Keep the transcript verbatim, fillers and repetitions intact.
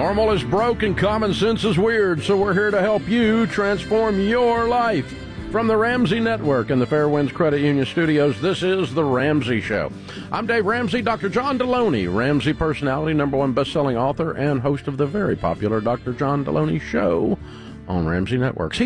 Normal is broke and common sense is weird, so we're here to help you transform your life. From the Ramsey Network and the Fairwinds Credit Union Studios, this is The Ramsey Show. I'm Dave Ramsey. Doctor John Deloney, Ramsey personality, number one best-selling author, and host of the very popular Doctor John Deloney Show on Ramsey Networks.